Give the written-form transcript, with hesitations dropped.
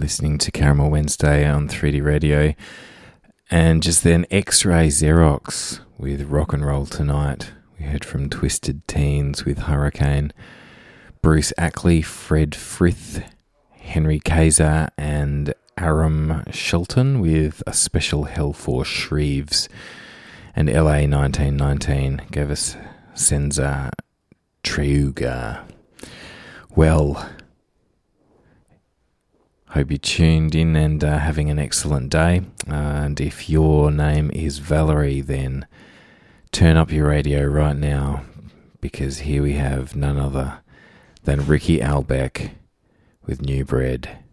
listening to Caramel Wednesday on 3D Radio. And just then, X-Ray Xerox with Rock and Roll Tonight. We heard from Twisted Teens with Hurricane. Bruce Ackley, Fred Frith, Henry Kaiser, and Aram Shelton with A Special Hell for Shreves. And LA 1919 gave us Senza Treuga. Well, hope you tuned in and having an excellent day. And if your name is Valerie, then turn up your radio right now, because here we have none other than Ricky Albeck with New Bread.